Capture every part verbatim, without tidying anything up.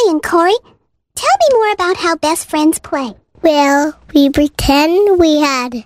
Chloe and Corey, tell me more about how best friends play. Well, we pretend we had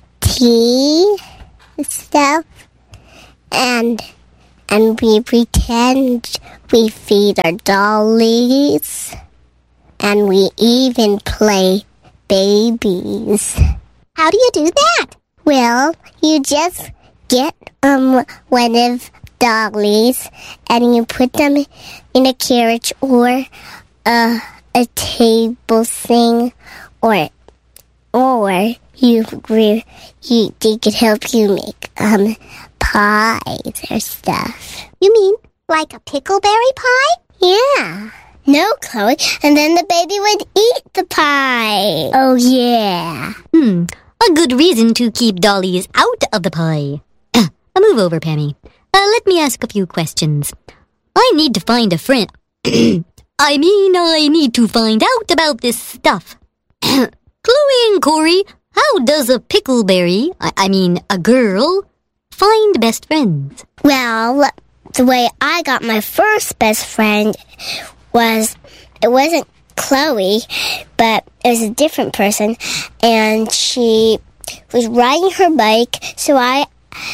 tea and stuff, and and we pretend we feed our dollies, and we even play babies. How do you do that? Well, you just get um one of dollies and you put them in a carriage or a a table thing, or or you you they could help you make um pies or stuff. You mean like a pickleberry pie? Yeah. No, Chloe. And then the baby would eat the pie. Oh, yeah. Hmm. A good reason to keep dollies out of the pie. Uh, move over, Pammy. Uh, let me ask a few questions. I need to find a friend. I mean, I need to find out about this stuff. Chloe and Corey, how does a pickleberry, I, I mean a girl, find best friends? Well, the way I got my first best friend was, it wasn't Chloe, but it was a different person, and she was riding her bike, so I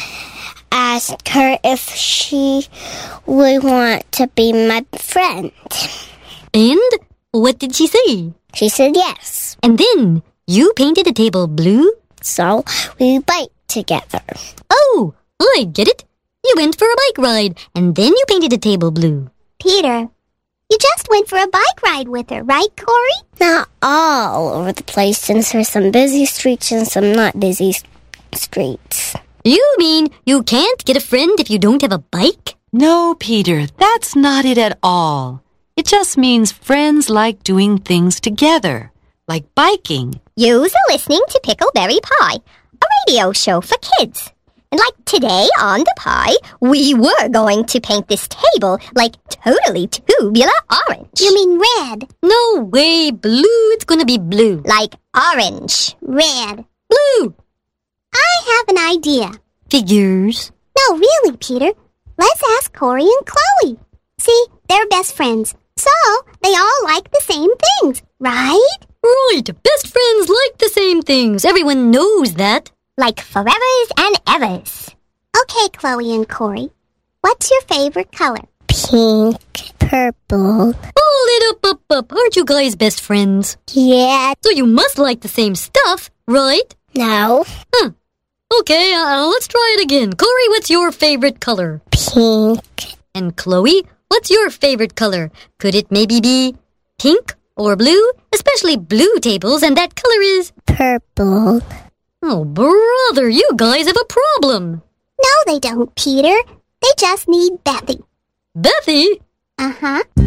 asked her if she would want to be my friend. And what did she say? She said yes. And then you painted the table blue? So we biked together. Oh, I get it. You went for a bike ride, and then you painted the table blue. Peter, you just went for a bike ride with her, right, Corey? Not all over the place, since there's some busy streets and some not busy streets. You mean you can't get a friend if you don't have a bike? No, Peter, that's not it at all. It just means friends like doing things together, like biking. You're listening to Pickleberry Pie, a radio show for kids. And like today on the pie, we were going to paint this table like totally tubular orange. You mean red? No way, blue. It's gonna be blue. Like orange. Red. Blue. I have an idea. Figures. No, really, Peter. Let's ask Corey and Chloe. See, they're best friends, so they all like the same things, right? Right. Best friends like the same things. Everyone knows that. Like forevers and evers. Okay, Chloe and Corey, what's your favorite color? Pink, purple. Hold it up, up, up. Aren't you guys best friends? Yeah. So you must like the same stuff, right? No. Huh. Okay, uh, let's try it again. Corey, what's your favorite color? Pink. And Chloe, what's your favorite color? Could it maybe be pink or blue? Especially blue tables, and that color is... purple. Oh, brother, you guys have a problem. No, they don't, Peter. They just need Bethy. Bethy? Uh-huh.